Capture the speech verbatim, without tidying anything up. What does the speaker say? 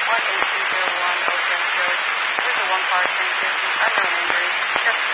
one eight two zero one Ocean Road. This is a one car train station, unknown injuries.